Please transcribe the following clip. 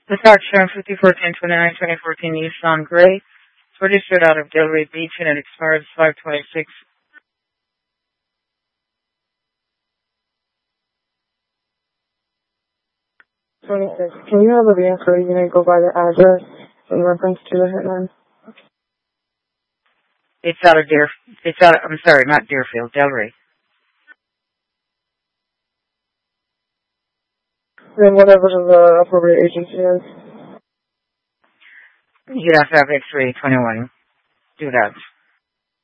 The car shown 541029 2014 Nissan Gray. It's registered out of Delray Beach and it expires 526. Can you have a vehicle? You can go by the address in reference to the hitman. Not Deerfield, Delray. Then whatever the appropriate agency is. You'd have to have X-ray 21. Do that.